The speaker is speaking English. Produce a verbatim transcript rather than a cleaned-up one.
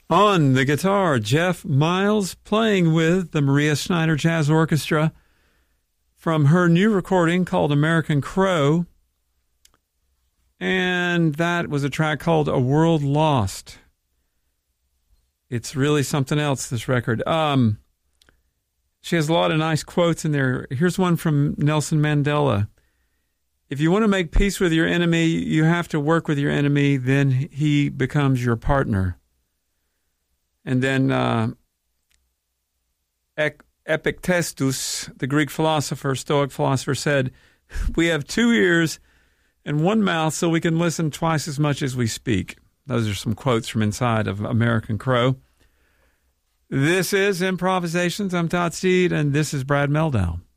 On the guitar, Jeff Miles playing with the Maria Schneider Jazz Orchestra from her new recording called American Crow. And that was a track called A World Lost. It's really something else, this record. Um, she has a lot of nice quotes in there. Here's one from Nelson Mandela. If you want to make peace with your enemy, you have to work with your enemy, then he becomes your partner. And then uh, Epictetus, the Greek philosopher, Stoic philosopher, said, we have two ears and one mouth so we can listen twice as much as we speak. Those are some quotes from inside of American Crow. This is Improvisations. I'm Todd Steed, and this is Brad Mehldau.